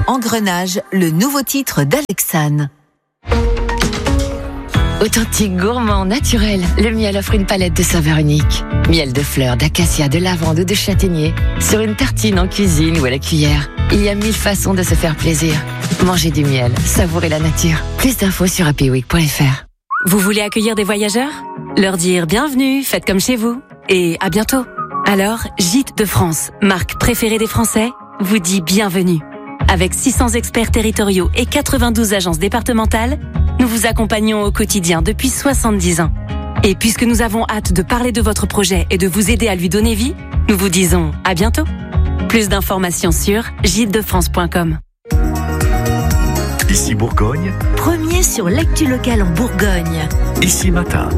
Engrenage, le nouveau titre d'Alexane. Authentique, gourmand, naturel, le miel offre une palette de saveurs uniques. Miel de fleurs, d'acacia, de lavande ou de châtaignier. Sur une tartine en cuisine ou à la cuillère. Il y a 1000 façons de se faire plaisir. Mangez du miel, savourez la nature. Plus d'infos sur happyweek.fr. Vous voulez accueillir des voyageurs ? Leur dire bienvenue, faites comme chez vous. Et à bientôt. Alors, Gîtes de France, marque préférée des Français, vous dit bienvenue. Avec 600 experts territoriaux et 92 agences départementales, nous vous accompagnons au quotidien depuis 70 ans. Et puisque nous avons hâte de parler de votre projet et de vous aider à lui donner vie, nous vous disons à bientôt. Plus d'informations sur gîtesdefrance.com. Ici Bourgogne. Premier sur l'actu locale en Bourgogne. Ici Matin.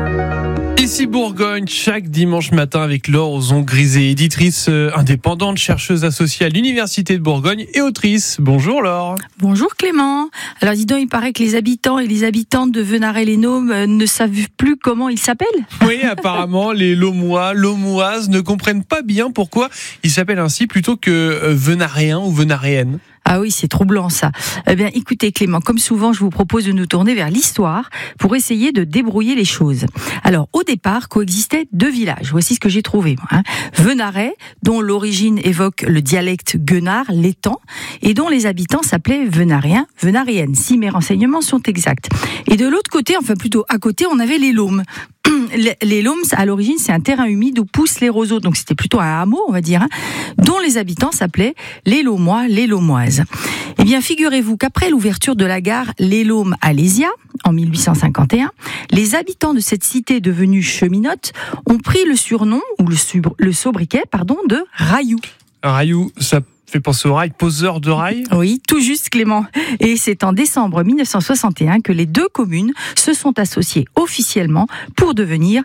Ici Bourgogne, chaque dimanche matin avec Laure Ozon-Grisé, éditrice indépendante, chercheuse associée à l'Université de Bourgogne et autrice. Bonjour Laure. Bonjour Clément. Alors dis donc, il paraît que les habitants et les habitantes de Venarey-les-Naumes ne savent plus comment ils s'appellent. Oui, apparemment les Laumois, Laumoises ne comprennent pas bien pourquoi ils s'appellent ainsi plutôt que Venaréens ou Venaréennes. Ah oui, c'est troublant ça. Eh bien, écoutez Clément, comme souvent, je vous propose de nous tourner vers l'histoire pour essayer de débrouiller les choses. Alors, au départ, coexistaient deux villages. Voici ce que j'ai trouvé. Venarey, dont l'origine évoque le dialecte guenard, l'étang, et dont les habitants s'appelaient Venaréens, Venaréennes, si mes renseignements sont exacts. Et de l'autre côté, enfin plutôt à côté, on avait les Laumes. Les Laumes, à l'origine, c'est un terrain humide où poussent les roseaux, donc c'était plutôt un hameau, on va dire, dont les habitants s'appelaient les Laumois, les Laumoises. Eh bien, figurez-vous qu'après l'ouverture de la gare Les Laumes-Alésia, en 1851, les habitants de cette cité devenue cheminote ont pris le surnom, ou le sobriquet, de Railloux. Railloux, ça fait penser au rail, poseur de rail. Oui, tout juste Clément. Et c'est en décembre 1961 que les deux communes se sont associées officiellement pour devenir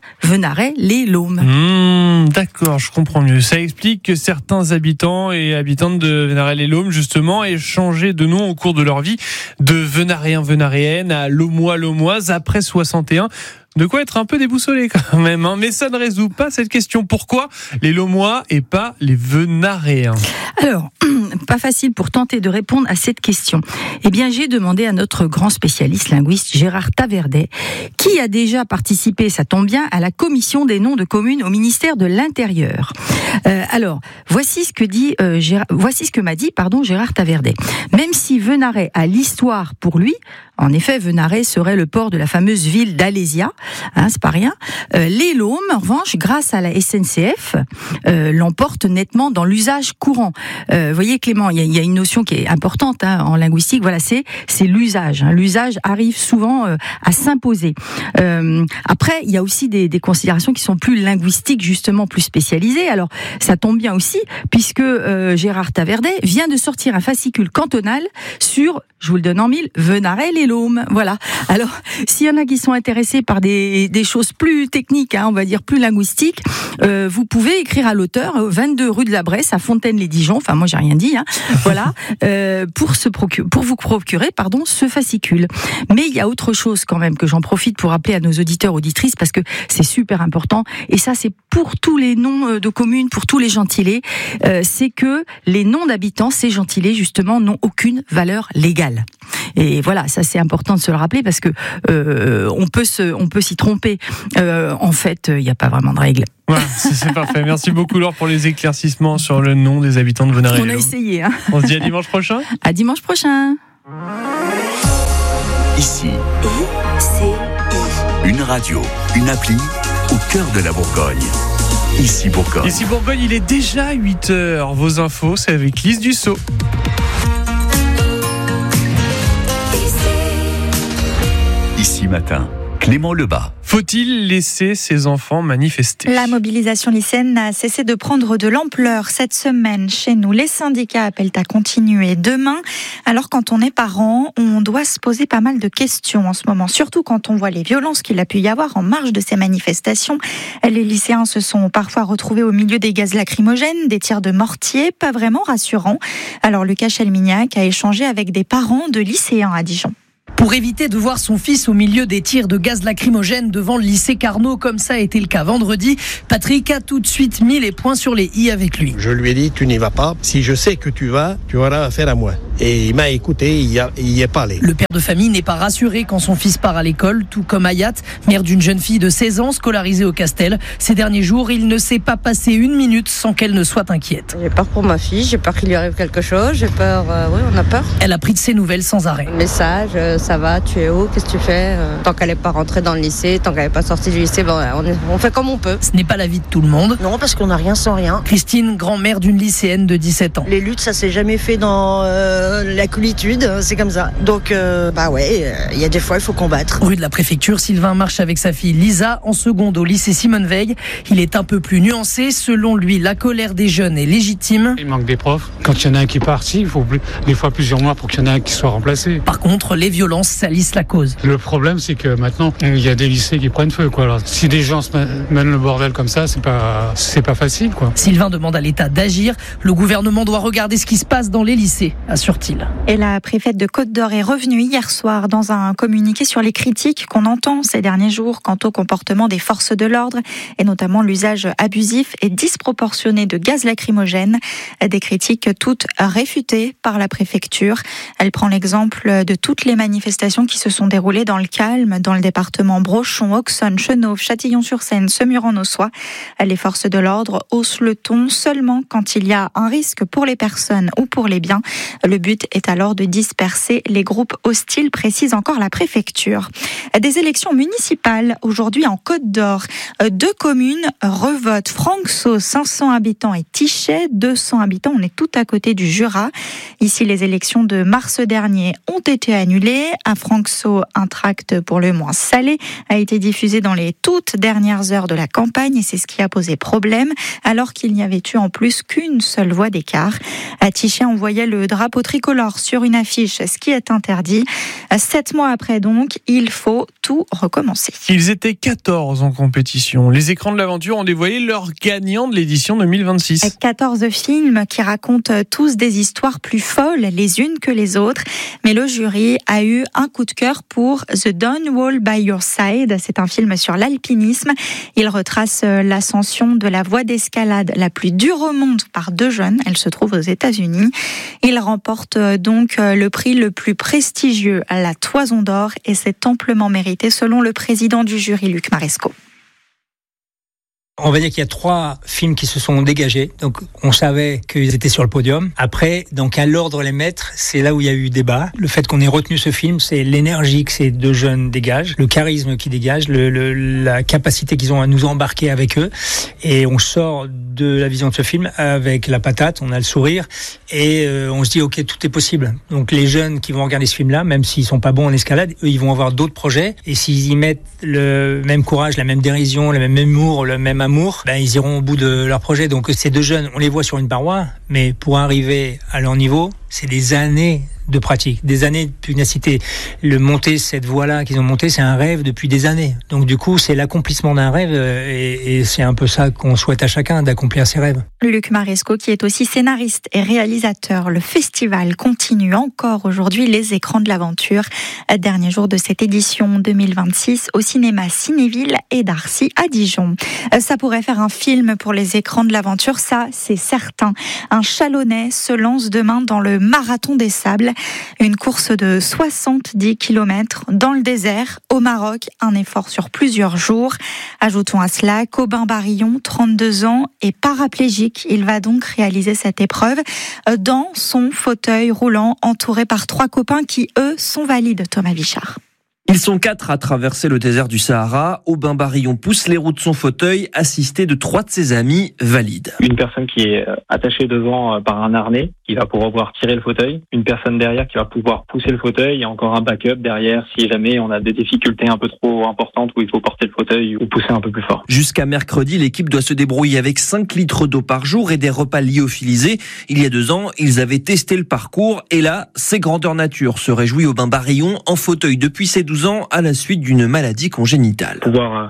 Venarey-les-Laumes. D'accord, je comprends mieux. Ça explique que certains habitants et habitantes de Venarey-les-Laumes, justement, aient changé de nom au cours de leur vie, de Venaréens, Venaréennes à Laumois, Laumoises après 61. De quoi être un peu déboussolé quand même, mais ça ne résout pas cette question. Pourquoi les Laumois et pas les Venaréens ? Alors, pas facile pour tenter de répondre à cette question. Eh bien, j'ai demandé à notre grand spécialiste linguiste Gérard Taverdet, qui a déjà participé, ça tombe bien, à la commission des noms de communes au ministère de l'Intérieur. Alors, voici ce que m'a dit Gérard Taverdet. Même si Venarey a l'histoire pour lui, en effet, Venarey serait le port de la fameuse ville d'Alésia, c'est pas rien. Les Laumes, en revanche, grâce à la SNCF, l'emportent nettement dans l'usage courant. Voyez Clément, il y a une notion qui est importante en linguistique. Voilà, c'est l'usage. L'usage arrive souvent à s'imposer. Après, il y a aussi des considérations qui sont plus linguistiques, justement plus spécialisées. Alors, ça tombe bien aussi, puisque Gérard Taverdet vient de sortir un fascicule cantonal sur, je vous le donne en mille, Venarey-les-Laumes. Voilà. Alors, s'il y en a qui sont intéressés par des choses plus techniques, on va dire plus linguistiques, vous pouvez écrire à l'auteur 22 rue de la Bresse à Fontaine-les-Dijon. Enfin, moi, j'ai rien dit. Voilà. Pour vous procurer, ce fascicule. Mais il y a autre chose quand même que j'en profite pour rappeler à nos auditeurs, auditrices, parce que c'est super important. Et ça, c'est pour tous les noms de communes, pour tous les gentilés. C'est que les noms d'habitants, ces gentilés, justement, n'ont aucune valeur légale. Et voilà, ça c'est important de se le rappeler parce que on peut s'y tromper. En fait, il n'y a pas vraiment de règle. Voilà, c'est parfait. Merci beaucoup Laure pour les éclaircissements sur le nom des habitants de Venarey-les-Laumes. On a essayé. On se dit à dimanche prochain. À dimanche prochain. Ici. Une radio, une appli au cœur de la Bourgogne. Ici Bourgogne. Ici Bourgogne, il est déjà 8h. Vos infos, c'est avec Lise Dussault. Ici Matin, Clément Lebas. Faut-il laisser ses enfants manifester ? La mobilisation lycéenne n'a cessé de prendre de l'ampleur cette semaine. Chez nous, les syndicats appellent à continuer demain. Alors quand on est parent, on doit se poser pas mal de questions en ce moment, surtout quand on voit les violences qu'il a pu y avoir en marge de ces manifestations. Les lycéens se sont parfois retrouvés au milieu des gaz lacrymogènes, des tirs de mortier, pas vraiment rassurants. Alors Lucas Chelmignac a échangé avec des parents de lycéens à Dijon. Pour éviter de voir son fils au milieu des tirs de gaz lacrymogène devant le lycée Carnot, comme ça a été le cas vendredi, Patrick a tout de suite mis les points sur les i avec lui. Je lui ai dit, tu n'y vas pas. Si je sais que tu vas, tu auras affaire à moi. Et il m'a écouté, il y a parlé. Le père de famille n'est pas rassuré quand son fils part à l'école, tout comme Ayat, mère d'une jeune fille de 16 ans scolarisée au Castel. Ces derniers jours, il ne s'est pas passé une minute sans qu'elle ne soit inquiète. J'ai peur pour ma fille, j'ai peur qu'il lui arrive quelque chose, j'ai peur, oui, on a peur. Elle a pris de ses nouvelles sans arrêt. Message, ça va, tu es où, qu'est-ce que tu fais? Tant qu'elle n'est pas rentrée dans le lycée, tant qu'elle n'est pas sortie du lycée, on fait comme on peut. Ce n'est pas la vie de tout le monde. Non, parce qu'on n'a rien sans rien. Christine, grand-mère d'une lycéenne de 17 ans. Les luttes, ça s'est jamais fait dans la coolitude, c'est comme ça. Donc, il y a des fois, il faut combattre. Rue de la Préfecture, Sylvain marche avec sa fille Lisa en seconde au lycée Simone Veil. Il est un peu plus nuancé. Selon lui, la colère des jeunes est légitime. Il manque des profs. Quand il y en a un qui est parti, il faut des fois plusieurs mois pour qu'il y en ait un qui soit remplacé. Par contre, les violences salissent la cause. Le problème, c'est que maintenant, il y a des lycées qui prennent feu, quoi. Alors, si des gens se mènent le bordel comme ça, c'est pas facile, quoi. Sylvain demande à l'État d'agir. Le gouvernement doit regarder ce qui se passe dans les lycées, assure-t-il. Et la préfète de Côte-d'Or est revenue hier soir dans un communiqué sur les critiques qu'on entend ces derniers jours quant au comportement des forces de l'ordre et notamment l'usage abusif et disproportionné de gaz lacrymogène. Des critiques toutes réfutées par la préfecture. Elle prend l'exemple de toutes les manifestations qui se sont déroulées dans le calme, dans le département Brochon, Auxonne, Chenauve, Châtillon-sur-Seine, Semur-en-Ossois. Les forces de l'ordre haussent le ton seulement quand il y a un risque pour les personnes ou pour les biens. Le but est alors de disperser les groupes hostiles, précise encore la préfecture. Des élections municipales aujourd'hui en Côte-d'Or. 2 communes revotent, Franxo, 500 habitants, et Tichet, 200 habitants. On est tout à côté du Jura. Ici, les élections de mars dernier ont été annulées. À Franxo, un tract pour le moins salé a été diffusé dans les toutes dernières heures de la campagne et c'est ce qui a posé problème, alors qu'il n'y avait eu en plus qu'une seule voix d'écart. À Tichet, on voyait le drapeau tricolore sur une affiche, ce qui est interdit. 7 mois après donc, il faut tout recommencer. Ils étaient 14 en compétition. Les écrans de l'aventure ont dévoilé leur gagnant de l'édition 2026. 14 films qui racontent tous des histoires plus folles les unes que les autres. Mais le jury a eu un coup de cœur pour The Dawn Wall by Your Side. C'est un film sur l'alpinisme. Il retrace l'ascension de la voie d'escalade la plus dure au monde par 2 jeunes. Elle se trouve aux États-Unis. Il remporte donc le prix le plus prestigieux à la Toison d'Or et c'est amplement mérité selon le président du jury, Luc Maresco. On va dire qu'il y a 3 films qui se sont dégagés. Donc, on savait qu'ils étaient sur le podium. Après, dans quel ordre les mettre, c'est là où il y a eu débat. Le fait qu'on ait retenu ce film, c'est l'énergie que ces 2 jeunes dégagent, le charisme qu'ils dégagent, la capacité qu'ils ont à nous embarquer avec eux. Et on sort de la vision de ce film avec la patate, on a le sourire et on se dit ok, tout est possible. Donc les jeunes qui vont regarder ce film-là, même s'ils sont pas bons en escalade, eux ils vont avoir d'autres projets et s'ils y mettent le même courage, la même dérision, le même humour, le même amour, ils iront au bout de leur projet. Donc ces 2 jeunes, on les voit sur une paroi, mais pour arriver à leur niveau, c'est des années de pratique, des années de pugnacité. Monter cette voie-là qu'ils ont montée, c'est un rêve depuis des années. Donc du coup, c'est l'accomplissement d'un rêve et c'est un peu ça qu'on souhaite à chacun, d'accomplir ses rêves. Luc Maresco, qui est aussi scénariste et réalisateur. Le festival continue encore aujourd'hui, les écrans de l'aventure. Dernier jour de cette édition 2026 au cinéma Cinéville et d'Arcy à Dijon. Ça pourrait faire un film pour les écrans de l'aventure, ça c'est certain. Un Chalonnais se lance demain dans le Marathon des Sables. Une course de 70 km dans le désert, au Maroc, un effort sur plusieurs jours. Ajoutons à cela qu'Aubin Barillon, 32 ans, est paraplégique. Il va donc réaliser cette épreuve dans son fauteuil roulant, entouré par 3 copains qui, eux, sont valides, Thomas Vichard. Ils sont 4 à traverser le désert du Sahara. Aubin Barillon pousse les roues de son fauteuil, assisté de 3 de ses amis valides. Une personne qui est attachée devant par un harnais, qui va pouvoir tirer le fauteuil. Une personne derrière qui va pouvoir pousser le fauteuil et encore un backup derrière si jamais on a des difficultés un peu trop importantes où il faut porter le fauteuil ou pousser un peu plus fort. Jusqu'à mercredi, l'équipe doit se débrouiller avec 5 litres d'eau par jour et des repas lyophilisés. Il y a 2 ans, ils avaient testé le parcours et là, c'est grandeur nature, se réjouit Aubin Barillon en fauteuil depuis ses 12 ans à la suite d'une maladie congénitale. Pouvoir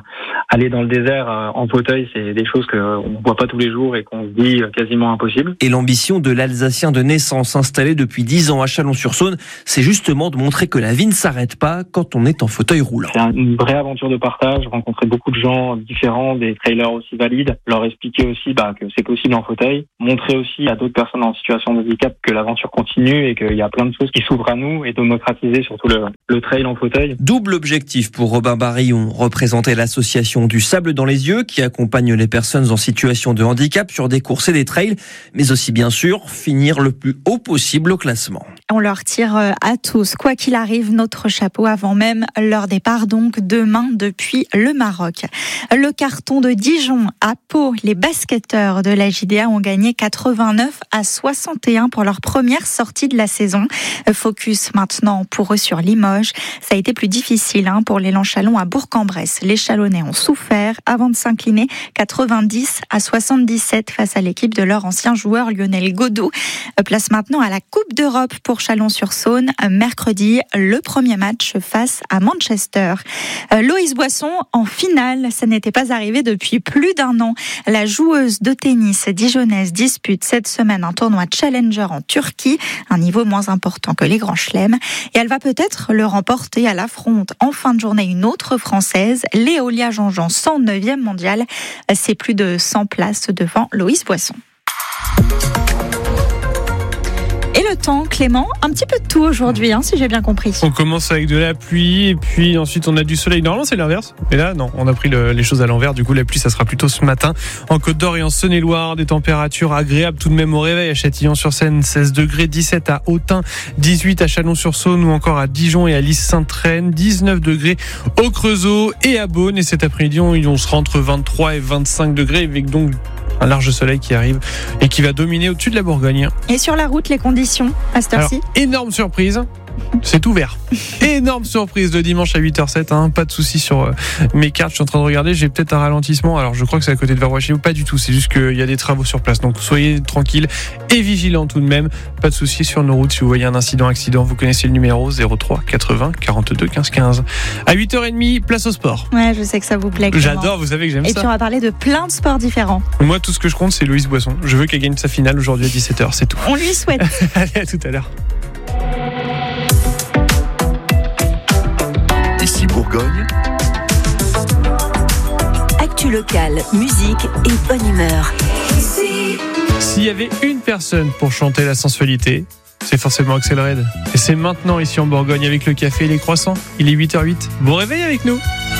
aller dans le désert en fauteuil, c'est des choses qu'on voit pas tous les jours et qu'on se dit quasiment impossible. Et l'ambition de l'Alsacien de naissance installé depuis 10 ans à Chalon-sur-Saône, c'est justement de montrer que la vie ne s'arrête pas quand on est en fauteuil roulant. C'est une vraie aventure de partage, rencontrer beaucoup de gens différents, des trailers aussi valides, leur expliquer aussi que c'est possible en fauteuil, montrer aussi à d'autres personnes en situation de handicap que l'aventure continue et qu'il y a plein de choses qui s'ouvrent à nous et démocratiser surtout le trail en fauteuil. Double objectif pour Robin Barillon, représenter l'association du Sable dans les yeux qui accompagne les personnes en situation de handicap sur des courses et des trails, mais aussi bien sûr finir le plus haut possible au classement. On leur tire à tous, quoi qu'il arrive, notre chapeau avant même leur départ donc demain depuis le Maroc. Le carton de Dijon à Pau, les basketteurs de la JDA ont gagné 89-61 pour leur première sortie de la saison. Focus maintenant pour eux sur Limoges. Ça a été plus difficile pour l'élan Chalon à Bourg-en-Bresse. Les Chalonnais ont souffert avant de s'incliner 90-77 face à l'équipe de leur ancien joueur Lionel Godot. Place maintenant à la Coupe d'Europe pour Chalon-sur-Saône. Mercredi, le premier match face à Manchester. Loïs Boisson en finale, ça n'était pas arrivé depuis plus d'1 an. La joueuse de tennis dijonnaise dispute cette semaine un tournoi Challenger en Turquie, un niveau moins important que les grands chelems, et elle va peut-être le remporter. Elle affronte en fin de journée une autre Française, Léolia Jean-Jean, 109e mondiale. C'est plus de 100 places devant Loïs Boisson. Et le temps, Clément, un petit peu de tout aujourd'hui, si j'ai bien compris. On commence avec de la pluie et puis ensuite on a du soleil. Normalement c'est l'inverse, mais là non, on a pris les choses à l'envers. Du coup la pluie ça sera plutôt ce matin en Côte d'Or et en Saône-et-Loire. Des températures agréables tout de même au réveil. À Châtillon-sur-Seine 16 degrés, 17 à Autun, 18 à Chalon-sur-Saône ou encore à Dijon et à Lys-Sainte-Reine, 19 degrés au Creusot et à Beaune. Et cet après-midi on sera entre 23 et 25 degrés avec donc un large soleil qui arrive et qui va dominer au-dessus de la Bourgogne. Et sur la route, les conditions à cette heure-ci ? Énorme surprise, c'est ouvert. Énorme surprise le dimanche à 8h07, pas de soucis sur mes cartes, je suis en train de regarder, j'ai peut-être un ralentissement, alors je crois que c'est à côté de Verroy chez vous, pas du tout, c'est juste qu'il y a des travaux sur place, donc soyez tranquilles et vigilants tout de même, pas de soucis sur nos routes, si vous voyez un accident, vous connaissez le numéro 03 80 42 15 15. À 8h30, place au sport. Ouais, je sais que ça vous plaît. Clément. J'adore, vous savez que j'aime ça. Et puis on va parler de plein de sports différents. Moi, tout ce que je compte, c'est Loïs Boisson. Je veux qu'elle gagne sa finale aujourd'hui à 17h, c'est tout. On lui souhaite. Allez, à tout à l'heure. Ici Bourgogne. Actu locale, musique et bonne humeur. S'il y avait une personne pour chanter la sensualité, c'est forcément Axel Red. Et c'est maintenant ici en Bourgogne avec le café et les croissants. Il est 8h08. Bon réveil avec nous.